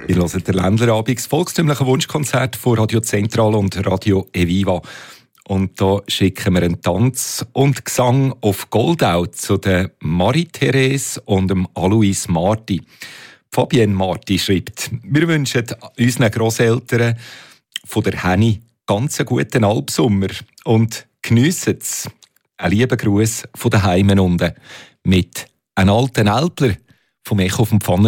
Ihr hört den Ländlerabend, das volkstümliche Wunschkonzert von Radio Zentral und Radio Eviva. Und da schicken wir einen Tanz und Gesang auf Goldau zu der Marie-Therese und dem Alois Marti. Fabienne Marti schreibt: Wir wünschen unseren Grosseltern von der Henny ganz einen guten Albsommer und geniessen es. Ein lieber Gruß von den Heimen unten mit einem alten Älpler vom Echo vom Pfanner.